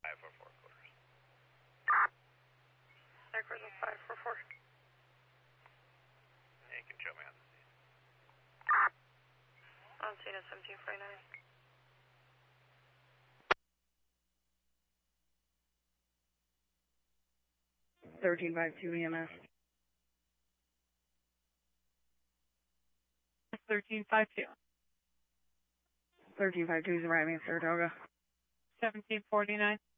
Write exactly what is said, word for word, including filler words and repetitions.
five four four quarters. Backwards of five four four. Yeah, you can show me on the scene. On scene at seventeen forty-nine. thirteen five two E M S. thirteen five two. thirteen five two is arriving at Saratoga. seventeen forty-nine.